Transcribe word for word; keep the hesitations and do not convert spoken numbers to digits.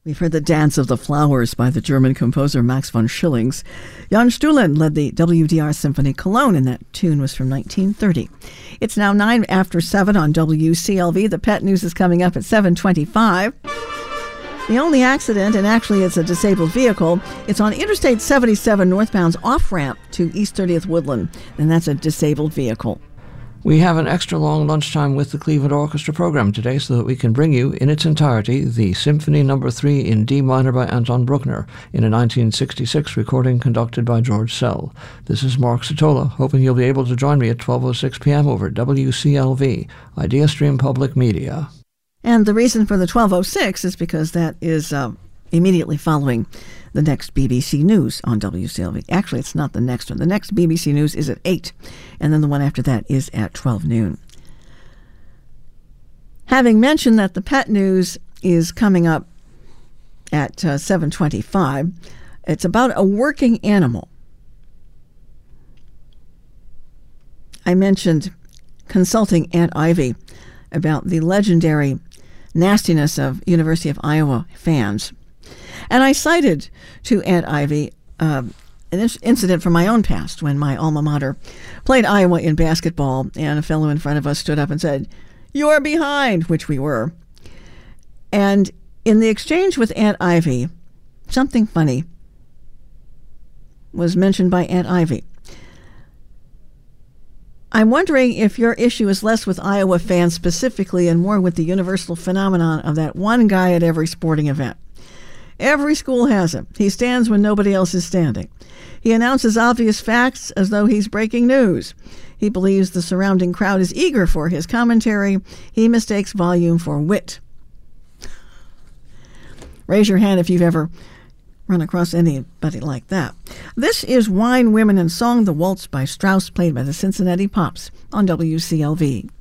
We've heard the Dance of the Flowers by the German composer Max von Schillings. Jan Stuhlen led the W D R Symphony Cologne, and that tune was from nineteen thirty. It's now nine after seven on W C L V. The pet news is coming up at seven twenty-five. The only accident, and actually it's a disabled vehicle, it's on Interstate seventy-seven northbound's off-ramp to East thirtieth Woodland, and that's a disabled vehicle. We have an extra long lunchtime with the Cleveland Orchestra program today so that we can bring you in its entirety the Symphony Number three in D minor by Anton Bruckner in a nineteen sixty-six recording conducted by George Sell. This is Mark Sotola, hoping you'll be able to join me at twelve oh six p.m. over W C L V, Idea Stream Public Media. And the reason for the twelve oh six is because that is uh, immediately following the next B B C News on W C L V. Actually, it's not the next one. The next B B C News is at eight, and then the one after that is at twelve noon. Having mentioned that the pet news is coming up at uh, seven twenty-five, it's about a working animal. I mentioned consulting Aunt Ivy about the legendary nastiness of University of Iowa fans. And I cited to Aunt Ivy uh, an in- incident from my own past when my alma mater played Iowa in basketball, and a fellow in front of us stood up and said, "You are behind," which we were. And in the exchange with Aunt Ivy, something funny was mentioned by Aunt Ivy. I'm wondering if your issue is less with Iowa fans specifically and more with the universal phenomenon of that one guy at every sporting event. Every school has him. He stands when nobody else is standing. He announces obvious facts as though he's breaking news. He believes the surrounding crowd is eager for his commentary. He mistakes volume for wit. Raise your hand if you've ever run across anybody like that. This is Wine, Women, and Song, the Waltz by Strauss, played by the Cincinnati Pops on W C L V.